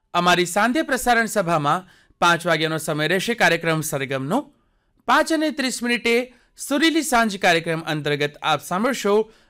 અમારી સાંધ્ય પ્રસારણ સભામાં 5 વાગ્યાનો સમય રહેશે કાર્યક્રમ સરગમનો. 5:30 સુરીલી સાંજ કાર્યક્રમ અંતર્ગત આપ સાંભળશો